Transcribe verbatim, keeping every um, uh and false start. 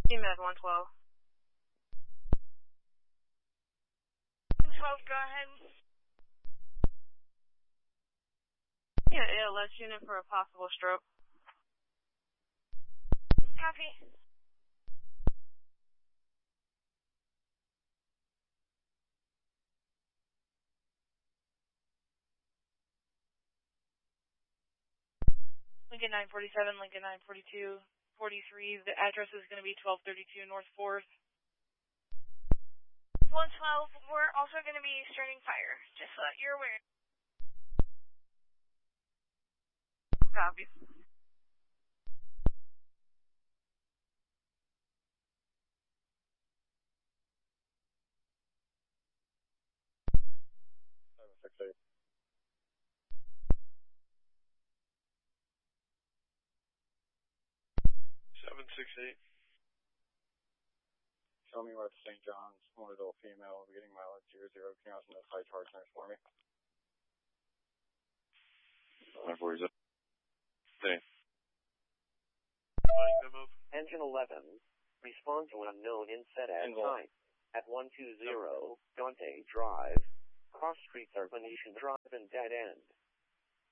Med one twelve. one twelve, go ahead. Yeah, A L S unit for a possible stroke. Copy. Lincoln nine forty-seven, Lincoln nine forty-two, forty-three. The address is going to be twelve thirty-two North fourth. one twelve, we're also going to be starting fire, just so that you're aware. Copy. seven six eight. seven six eight. Show me where it's Saint John's, Mooresville female, getting mileage zero zero. Can you also notify charge nurse for me? nine forty seven. Hey. Engine eleven, respond to unknown inset at site at one two zero Dante Drive, cross streets are Venetian Drive and dead end.